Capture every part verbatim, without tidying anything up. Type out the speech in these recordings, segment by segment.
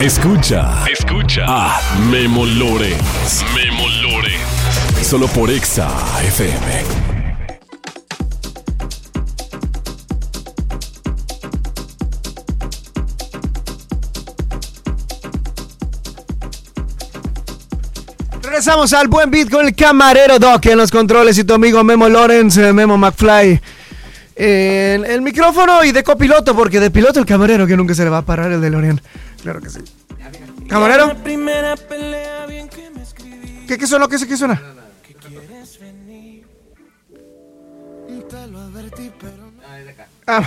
Escucha, escucha a Memo Lorenz. Memo Lorenz. Solo por Exa F M. Regresamos al buen beat con el camarero Doc en los controles y tu amigo Memo Lorenz, Memo McFly en el micrófono y de copiloto, porque de piloto el camarero que nunca se le va a parar el DeLorean. Claro que sí. ¿Camarero? ¿Qué, qué suena? ¿Qué, qué suena? Ah.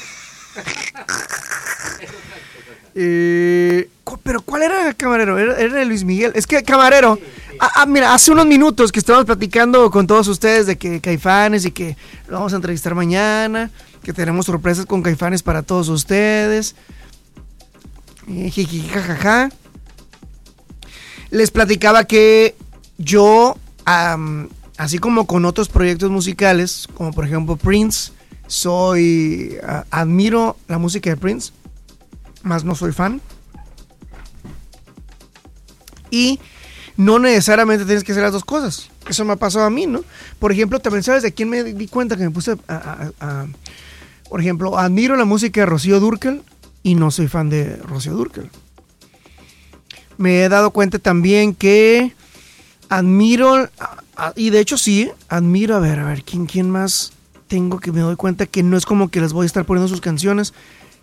eh, pero ¿cuál era el camarero? Era, era Luis Miguel. Es que camarero, ah, ah, mira, hace unos minutos que estábamos platicando con todos ustedes de que Caifanes y que lo vamos a entrevistar mañana, que tenemos sorpresas con Caifanes para todos ustedes. Eh, jiji, jajaja. Les platicaba que yo, um, así como con otros proyectos musicales, como por ejemplo Prince, soy, uh, admiro la música de Prince, más no soy fan. Y no necesariamente tienes que hacer las dos cosas. Eso me ha pasado a mí, ¿no? Por ejemplo, también sabes de quién me di cuenta que me puse a, a, a, a por ejemplo, admiro la música de Rocío Dúrcal y no soy fan de Rocío Dúrcal. Me he dado cuenta también que admiro, y de hecho sí, admiro, a ver, a ver, ¿quién, quién más tengo que me doy cuenta que no es como que les voy a estar poniendo sus canciones?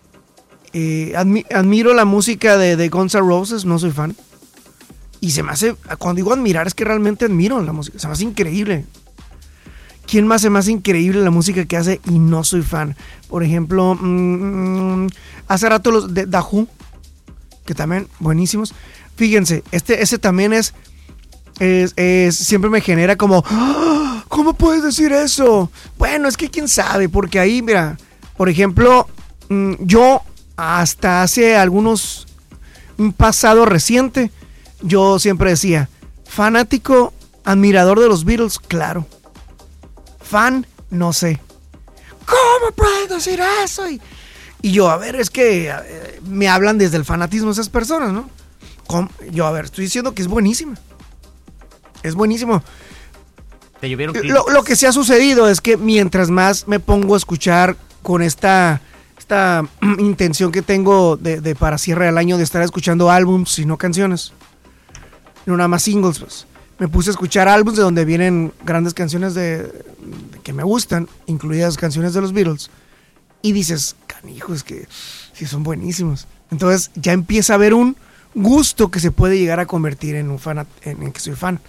Eh, admi- admiro la música de, de Guns N' Roses, no soy fan. Y se me hace, cuando digo admirar, es que realmente admiro la música, se me hace increíble. ¿Quién más se me hace increíble la música que hace y no soy fan? Por ejemplo, mmm, hace rato los de The Who, que también buenísimos. Fíjense, este, ese también es, es, es siempre me genera como, ¡oh! ¿Cómo puedes decir eso? Bueno, es que quién sabe, porque ahí, mira, por ejemplo, mmm, yo hasta hace algunos, un pasado reciente, yo siempre decía, fanático, admirador de los Beatles, claro. Fan, no sé. ¿Cómo puedes decir eso? Y, y yo, a ver, es que eh, me hablan desde el fanatismo esas personas, ¿no? ¿Cómo? Yo, a ver, estoy diciendo que es buenísima. Es buenísimo. Te llovieron lo, lo que sí ha sucedido es que mientras más me pongo a escuchar con esta, esta intención que tengo de, de para cierre del año de estar escuchando álbums y no canciones, no nada más singles, pues me puse a escuchar álbums de donde vienen grandes canciones de, de que me gustan, incluidas canciones de los Beatles, y dices, canijo, es que sí son buenísimos. Entonces ya empieza a haber un gusto que se puede llegar a convertir en un fan, en, en que soy fan.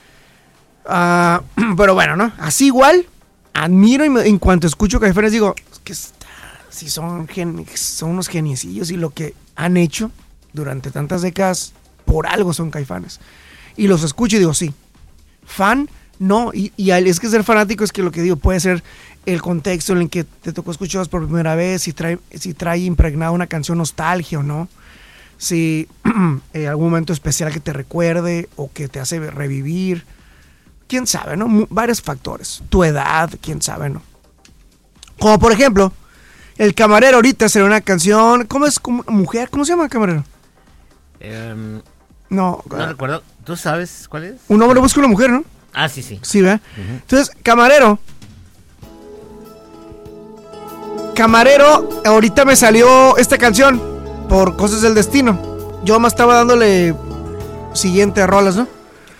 Uh, pero bueno, ¿no? Así igual, admiro y me, en cuanto escucho Caifanes digo, es que está, sí son, gen, son unos geniecillos y lo que han hecho durante tantas décadas, por algo son Caifanes. Y los escucho y digo, sí. Fan, no. Y, y es que ser fanático es que lo que digo puede ser el contexto en el que te tocó escucharlos por primera vez, si trae, si trae impregnada una canción nostalgia o no. Si eh, algún momento especial que te recuerde o que te hace revivir. Quién sabe, ¿no? M- varios factores. Tu edad, quién sabe, ¿no? Como por ejemplo, El Camarero ahorita será una canción. ¿Cómo es? ¿Cómo, mujer? ¿Cómo se llama El Camarero? Um, no. No recuerdo. ¿Tú sabes cuál es? Un hombre busca una mujer, ¿no? Ah, sí, sí. Sí, ¿verdad? Uh-huh. Entonces, Camarero. Camarero, ahorita me salió esta canción por cosas del destino. Yo más estaba dándole siguiente rolas, ¿no?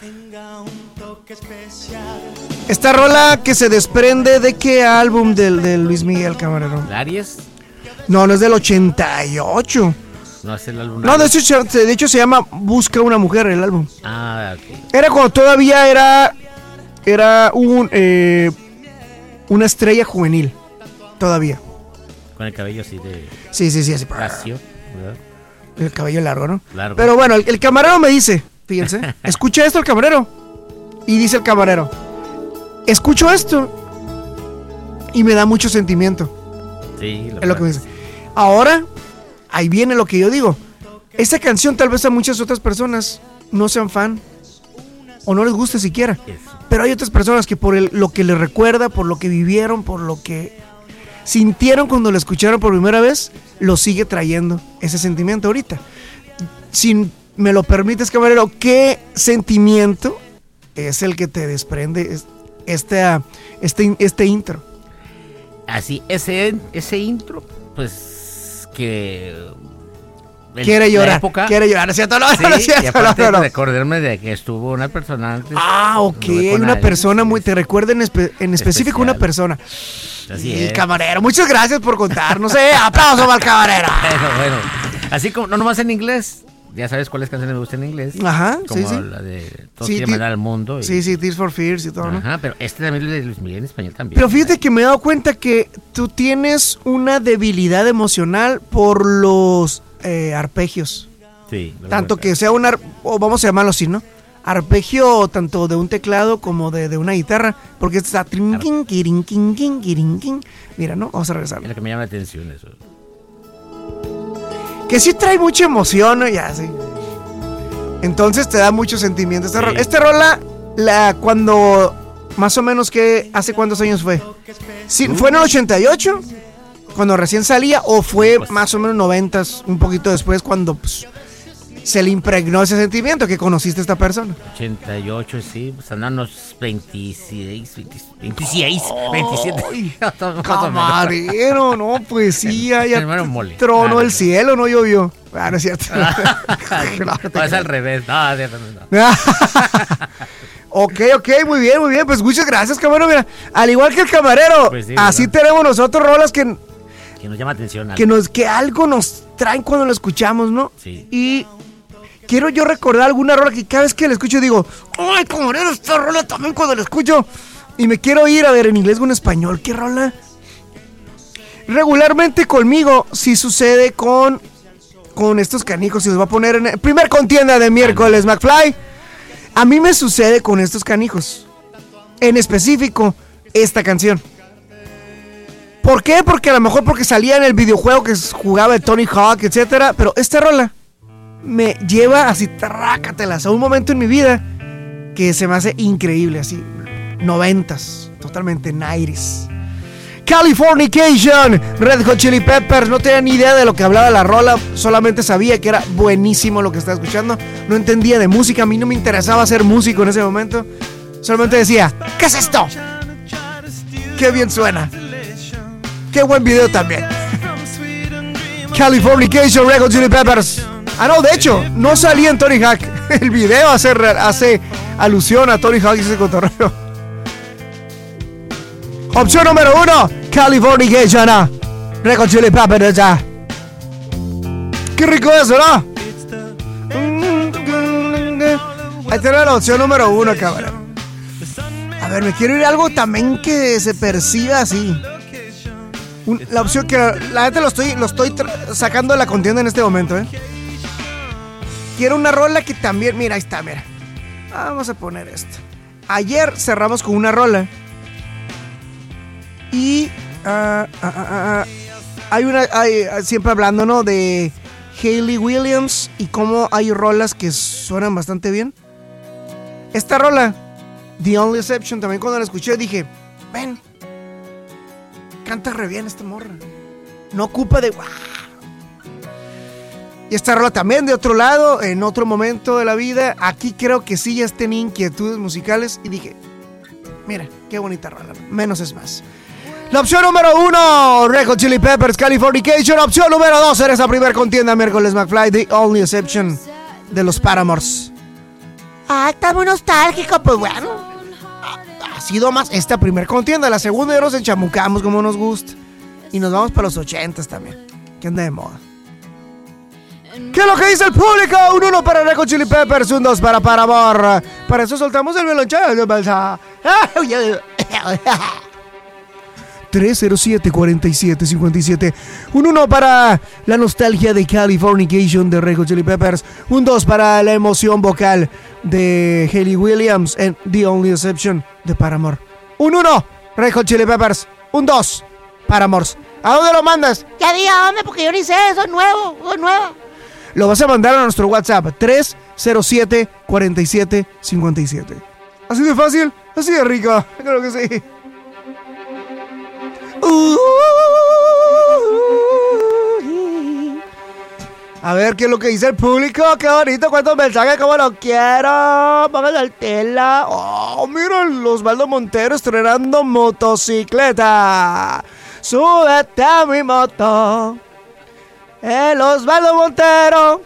Esta rola que se desprende de qué álbum del de Luis Miguel, Camarero. ¿Aries? No, no es del ochenta y ocho. No es el álbum. No, de hecho, de hecho se llama Busca una mujer el álbum. Ah, ok. Era cuando todavía era era un eh, una estrella juvenil. Todavía. Con el cabello así de... Sí, sí, sí, así. Lacio, ¿verdad? El cabello largo, ¿no? Largo. Pero bueno, el, el camarero me dice, fíjense, escucha esto el camarero. Y dice el camarero, escucho esto y me da mucho sentimiento. Sí, lo es lo que me dice. Ahora, ahí viene lo que yo digo. Esa canción tal vez a muchas otras personas no sean fan o no les guste siquiera. Yes. Pero hay otras personas que por el, lo que les recuerda, por lo que vivieron, por lo que sintieron cuando la escucharon por primera vez, lo sigue trayendo ese sentimiento ahorita. si me lo permites, camarero, ¿qué sentimiento es el que te desprende este, este, este intro? Así, ese, ese intro, pues, que... El, quiere llorar, época, quiere llorar, ¿no es cierto? No, sí, no es cierto, y aparte no, no. de recordarme de que estuvo una persona antes. Ah, ok, una él, persona muy, sí, te recuerda en, espe, en específico especial. Una persona. Así y es. camarero, muchas gracias por contarnos, eh, aplauso para el camarero. Bueno, bueno, así como, no nomás en inglés, ya sabes cuáles canciones me gustan en inglés. Ajá, como sí, sí. la de Todos Sí, quieren ti- mandar al mundo. Y, Sí, sí, Tears for Fears y todo, ¿no? Ajá, pero este también es de Luis Miguel en español también. Pero fíjate que me he dado cuenta que tú tienes una debilidad emocional por los eh, arpegios. Sí. Tanto que sea un, ar- o vamos a llamarlo así, ¿no? Arpegio tanto de un teclado como de, de una guitarra, porque este está trinquín, quirinquín, quin, quirinquín. Mira, ¿no? Vamos a regresar. Es lo que me llama la atención eso. Que sí trae mucha emoción, ¿no? Ya, sí. Entonces te da mucho sentimiento. Esta, Sí. rola, esta rola, la, cuando, más o menos que, ¿hace cuántos años fue? Sí, ¿fue en el ochenta y ocho? Cuando recién salía, o fue Pues- más o menos noventas, un poquito después, cuando pues, se le impregnó ese sentimiento que conociste a esta persona. ochenta y ocho, sí, pues andan unos veintiséis, veinte, veintiséis, veintisiete. Ay, Más o menos. camarero, no, pues sí, ya, ya Hermano mole. tronó Ah, el no. cielo, no llovió. Ah, no es cierto. No, es al revés. No, no, no, no. Ok, ok, muy bien, muy bien. Pues muchas gracias, camarero. Mira, al igual que el camarero, Pues sí, así ¿verdad? tenemos nosotros rolas que, Que nos llama atención. que, nos, que algo nos traen cuando lo escuchamos, ¿no? Sí. Y quiero yo recordar alguna rola que cada vez que la escucho digo, ¡ay, camarero, esta rola también cuando la escucho! Y me quiero ir a ver en inglés o en español. ¿Qué rola? Regularmente conmigo sí sucede con, con estos canijos. Y los voy a poner en el primer contienda de miércoles, McFly. A mí me sucede con estos canijos. En específico, esta canción. ¿Por qué? Porque a lo mejor porque salía en el videojuego que jugaba de Tony Hawk, etcétera. Pero esta rola me lleva así, trácatelas, a un momento en mi vida que se me hace increíble, así, noventas, totalmente nineties. Californication, Red Hot Chili Peppers. No tenía ni idea de lo que hablaba la rola, solamente sabía que era buenísimo lo que estaba escuchando. No entendía de música, a mí no me interesaba ser músico en ese momento. Solamente decía, ¿qué es esto? Qué bien suena. Qué buen video también. Californication, Red Hot Chili Peppers. Ah, no, de hecho, no salía en Tony Hawk. El video hace, hace alusión a Tony Hawk y ese cotorreo. Opción número uno, Californication, ah. Red Hot Chili Peppers, ya. Qué rico eso, ¿no? Ahí tiene la opción número uno, cabrón. A ver, me quiero ir a algo también que se perciba así. Un, la opción que la gente lo estoy, lo estoy tra- sacando de la contienda en este momento, ¿eh? Quiero una rola que también, mira, ahí está, mira. Vamos a poner esto. Ayer cerramos con una rola. Y uh, uh, uh, uh, hay una, hay, uh, siempre hablando, ¿no? De Hayley Williams y cómo hay rolas que suenan bastante bien. Esta rola, The Only Exception, también cuando la escuché dije, ven, canta re bien esta morra. No ocupa de... ¡Wow! Y esta rola también de otro lado, en otro momento de la vida. Aquí creo que sí ya tenía inquietudes musicales y dije, mira, qué bonita rola, menos es más. La opción número uno, Red Hot Chili Peppers, Californication. Opción número dos en esa primer contienda, miércoles McFly, The Only Exception, de los Paramores. Ah, está muy nostálgico, pues bueno. Ha sido más esta primer contienda. La segunda ya nos enchamucamos como nos gusta. Y nos vamos para los ochentas también, que anda de moda. ¿Qué es lo que dice el público? Un uno para Red Hot Chili Peppers, un dos para Paramore. Para eso soltamos el violonchelo de balsa. tres cero siete, cuatro siete, cinco siete. Un uno para la nostalgia de Californication de Red Hot Chili Peppers. Un dos para la emoción vocal de Hayley Williams en The Only Exception de Paramore. Un uno, Red Hot Chili Peppers. Un dos, Paramore. ¿A dónde lo mandas? Ya diga dónde, porque yo ni sé, soy nuevo, soy nueva. Lo vas a mandar a nuestro WhatsApp tres cero siete, cuatro siete, cinco siete. Así de fácil, así de rico. Creo que sí. Uh, A ver, ¿qué es lo que dice el público? ¡Qué bonito! ¿Cuántos mensajes? ¿Cómo lo quiero? Vamos al tela. ¡Oh, miren! Osvaldo Montero estrenando motocicleta. ¡Súbete a mi moto! El Osvaldo Montero.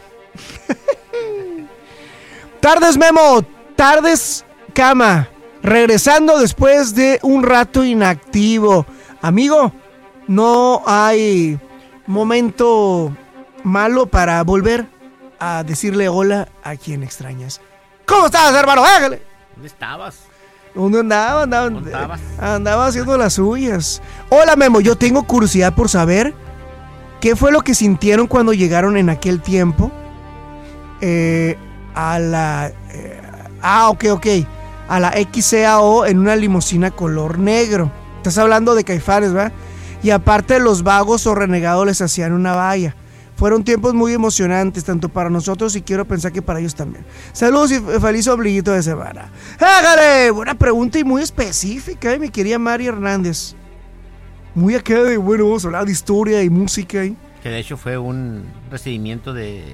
Tardes, Memo. Tardes, cama. Regresando después de un rato inactivo. Amigo, no hay momento malo para volver a decirle hola a quien extrañas. ¿Cómo estás, hermano? ¡Ájale! ¿Dónde estabas? ¿Dónde andaba? Andaba, ¿Dónde estabas? andaba haciendo las suyas. Hola, Memo, yo tengo curiosidad por saber qué fue lo que sintieron cuando llegaron en aquel tiempo eh, a la... Eh, ah, ok, ok. A la X C A O en una limusina color negro. Estás hablando de Caifanes, ¿verdad? Y aparte los vagos o renegados les hacían una valla. Fueron tiempos muy emocionantes, tanto para nosotros y quiero pensar que para ellos también. Saludos y feliz ombliguito de semana. ¡Hágale! Buena pregunta y muy específica, ¿eh? Mi querida Mari Hernández. Muy acá de, bueno, vamos a hablar de historia y música. ¿eh? Que de hecho fue un recibimiento de